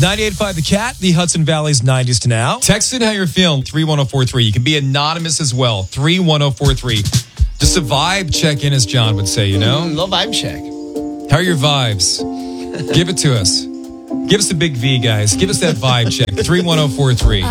98.5 The Cat, the Hudson Valley's 90s to now. Text in how you're feeling, 31043. You can be anonymous as well, 31043. Just a vibe check-in, as John would say, you know? Little vibe check. How are your vibes? Give it to us. Give us a big V, guys. Give us that vibe check, 31043.